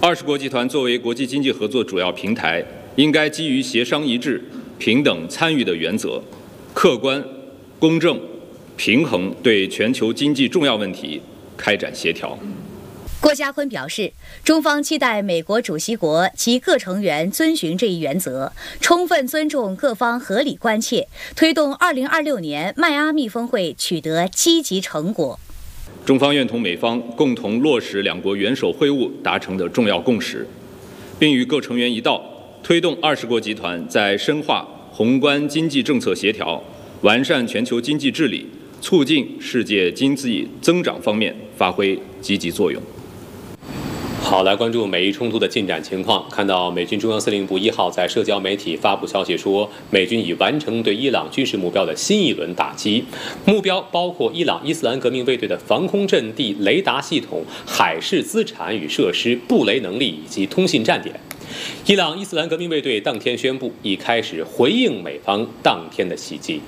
20国集团作为国际经济合作主要平台，应该基于协商一致、平等参与的原则，客观、公正、平衡对全球经济重要问题开展协调。 郭家坤表示，中方期待美国主席国及各成员遵循这一原则，充分尊重各方合理关切，推动2026年迈阿密峰会取得积极成果。 中方愿同美方共同落实两国元首会晤达成的重要共识，并与各成员一道，推动20国集团在深化宏观经济政策协调、完善全球经济治理、促进世界经济增长方面发挥积极作用。 好，来关注美伊冲突的进展情况。看到美军中央司令部1号在社交媒体发布消息说，美军已完成对伊朗军事目标的新一轮打击，目标包括伊朗伊斯兰革命卫队的防空阵地、雷达系统、海事资产与设施、布雷能力以及通信站点。伊朗伊斯兰革命卫队当天宣布，已开始回应美方当天的袭击。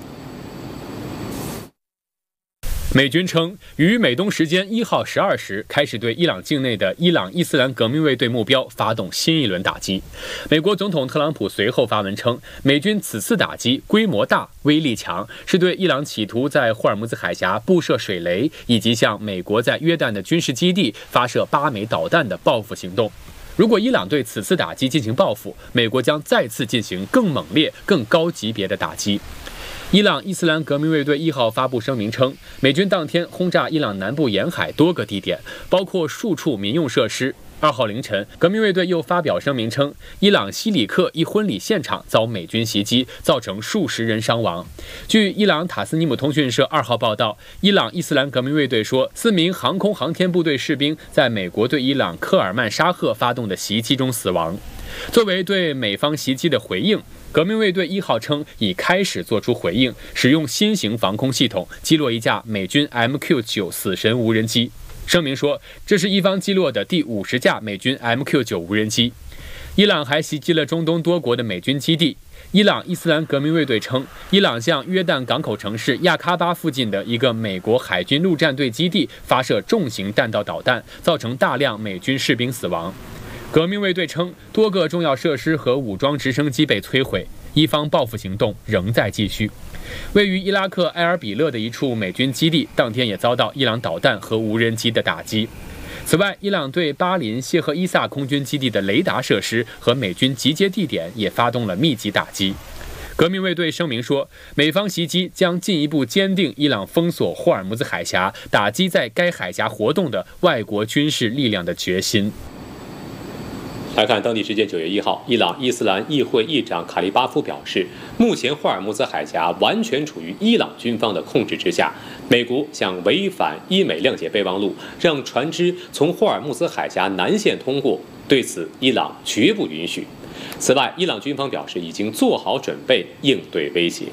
美军称，于美东时间1号12时开始对伊朗境内的伊朗伊斯兰革命卫队目标发动新一轮打击。美国总统特朗普随后发文称，美军此次打击规模大、威力强，是对伊朗企图在霍尔木兹海峡布设水雷以及向美国在约旦的军事基地发射8枚导弹的报复行动。如果伊朗对此次打击进行报复，美国将再次进行更猛烈、更高级别的打击。伊朗伊斯兰革命卫队1号发布声明称，美军当天轰炸伊朗南部沿海多个地点，包括数处民用设施。2号凌晨，革命卫队又发表声明称，伊朗西里克一婚礼现场遭美军袭击，造成数十人伤亡。据伊朗塔斯尼姆通讯社2号报道，伊朗伊斯兰革命卫队说，4名航空航天部队士兵在美国对伊朗科尔曼沙赫发动的袭击中死亡。作为对美方袭击的回应，革命卫队1号称已开始做出回应，使用新型防空系统击落一架美军 MQ-9 死神无人机。声明说，这是伊方击落的第50架美军 MQ-9 无人机。伊朗还袭击了中东多国的美军基地。伊朗伊斯兰革命卫队称，伊朗向约旦港口城市亚喀巴附近的一个美国海军陆战队基地发射重型弹道导弹，造成大量美军士兵死亡。革命卫队称，多个重要设施和武装直升机被摧毁，伊方报复行动仍在继续。位于伊拉克埃尔比勒的一处美军基地，当天也遭到伊朗导弹和无人机的打击。此外，伊朗对巴林谢赫伊萨空军基地的雷达设施和美军集结地点也发动了密集打击。革命卫队声明说，美方袭击将进一步坚定伊朗封锁霍尔木兹海峡、打击在该海峡活动的外国军事力量的决心。 来看当地时间9月1号，伊朗伊斯兰议会议长卡利巴夫表示，目前霍尔木兹海峡完全处于伊朗军方的控制之下，美国想违反伊美谅解备忘录，让船只从霍尔木兹海峡南线通过，对此伊朗绝不允许。此外，伊朗军方表示已经做好准备应对威胁。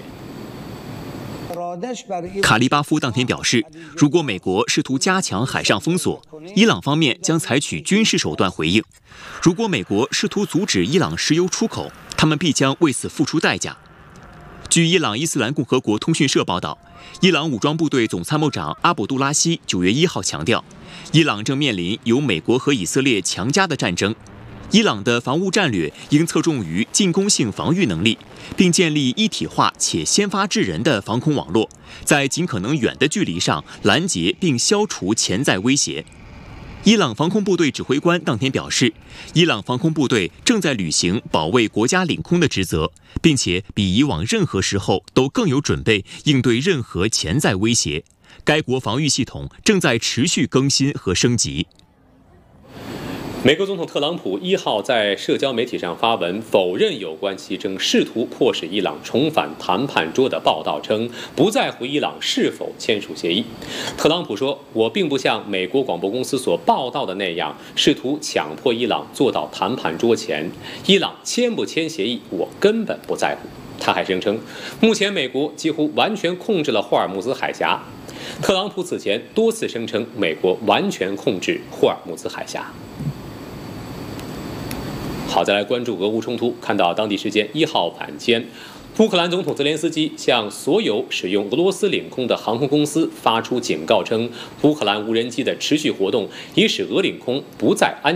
卡利巴夫当天表示，如果美国试图加强海上封锁，伊朗方面将采取军事手段回应；如果美国试图阻止伊朗石油出口，他们必将为此付出代价。据伊朗伊斯兰共和国通讯社报道，伊朗武装部队总参谋长阿卜杜拉希9月1号强调，伊朗正面临由美国和以色列强加的战争。伊朗的防务战略应侧重于进攻性防御能力，并建立一体化且先发制人的防空网络，在尽可能远的距离上拦截并消除潜在威胁。伊朗防空部队指挥官当天表示，伊朗防空部队正在履行保卫国家领空的职责，并且比以往任何时候都更有准备应对任何潜在威胁。该国防御系统正在持续更新和升级。 美国总统特朗普1号在社交媒体上发文否认有关其正试图迫使伊朗重返谈判桌的报道，称不在乎伊朗是否签署协议。特朗普说，我并不像美国广播公司所报道的那样试图强迫伊朗坐到谈判桌前，伊朗签不签协议我根本不在乎。他还声称，目前美国几乎完全控制了霍尔木兹海峡。特朗普此前多次声称美国完全控制霍尔木兹海峡。好，再来关注俄乌冲突。看到当地时间1号晚间，乌克兰总统泽连斯基向所有使用俄罗斯领空的航空公司发出警告，称乌克兰无人机的持续活动已使俄领空不再安全。